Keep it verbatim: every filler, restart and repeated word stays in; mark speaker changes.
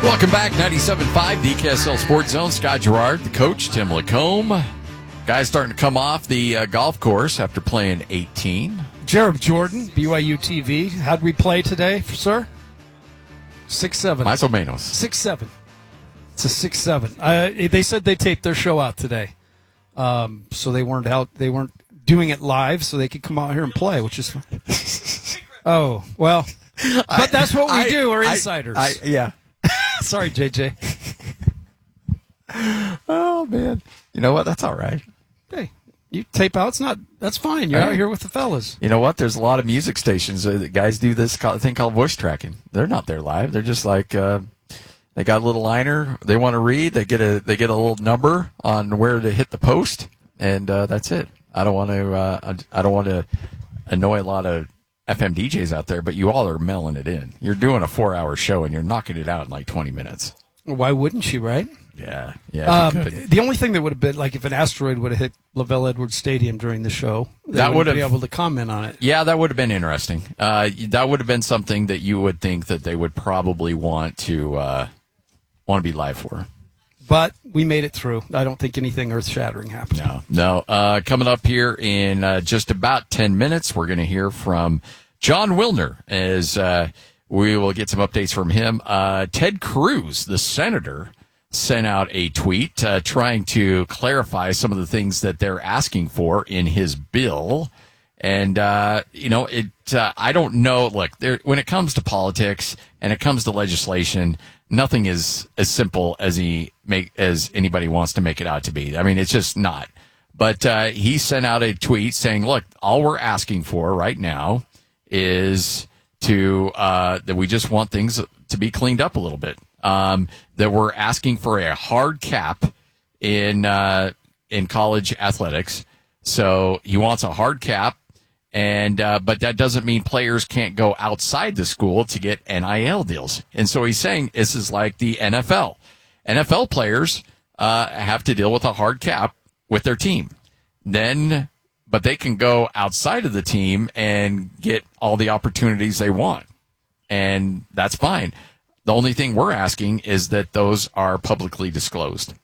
Speaker 1: Welcome back, ninety-seven point five, the K S L Sports Zone. Scott Gerard, the coach, Tim Lacombe. Guys starting to come off the uh, golf course after playing eighteen.
Speaker 2: Jared Jordan, B Y U T V. How'd we play today, sir? six seven.
Speaker 1: Más o menos.
Speaker 2: six seven. It's a six seven. Uh, they said they taped their show out today. Um, so they weren't out. They weren't doing it live, so they could come out here and play, which is fun. Oh, well. But I, that's what we I, do. We're insiders.
Speaker 1: I, I, yeah.
Speaker 2: Sorry, J J.
Speaker 1: Oh, man. You know what? That's all right.
Speaker 2: Hey, you tape out. It's not. That's fine. You're
Speaker 1: all
Speaker 2: out
Speaker 1: right.
Speaker 2: here with the fellas.
Speaker 1: You know what? There's a lot of music stations that guys do this thing called voice tracking. They're not there live. They're just like uh, they got a little liner. They want to read. They get a they get a little number on where to hit the post, and uh, that's it. I don't want to. Uh, I don't want to annoy a lot of F M D Js out there, but you all are mailing it in. You're doing a four-hour show, and you're knocking it out in like twenty minutes.
Speaker 2: Why wouldn't you, right?
Speaker 1: Yeah, yeah.
Speaker 2: Um, the only thing that would have been, like, if an asteroid would have hit LaVelle Edwards Stadium during the show,
Speaker 1: that would have
Speaker 2: be able to comment on it.
Speaker 1: Yeah, that would have been interesting. Uh, that would have been something that you would think that they would probably want to uh, want to be live for.
Speaker 2: But we made it through. I don't think anything earth-shattering happened.
Speaker 1: No, no. Uh, coming up here in uh, just about ten minutes, we're going to hear from Jon Wilner as uh, we will get some updates from him. Uh, Ted Cruz, the senator, sent out a tweet uh, trying to clarify some of the things that they're asking for in his bill. And, uh, you know, it. Uh, I don't know. Look, there, when it comes to politics and it comes to legislation, nothing is as simple as he make as anybody wants to make it out to be. I mean, it's just not. But uh, he sent out a tweet saying, look, all we're asking for right now is to uh, that we just want things to be cleaned up a little bit. Um, that we're asking for a hard cap in uh, in college athletics. So he wants a hard cap. And uh, but that doesn't mean players can't go outside the school to get N I L deals. And so he's saying this is like the N F L. N F L players uh, have to deal with a hard cap with their team. Then, but they can go outside of the team and get all the opportunities they want. And that's fine. The only thing we're asking is that those are publicly disclosed.